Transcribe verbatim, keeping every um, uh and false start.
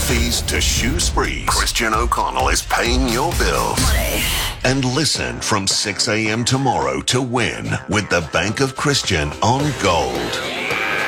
fees to shoe sprees, Christian O'Connell is paying your bills. Money. And listen from six a.m. tomorrow to win with the Bank of Christian on Gold.